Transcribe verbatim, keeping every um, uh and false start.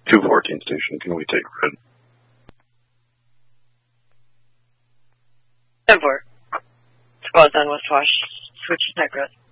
two fourteen station, can we take red? ten four. Squad's on West Wash. Switch to tech red.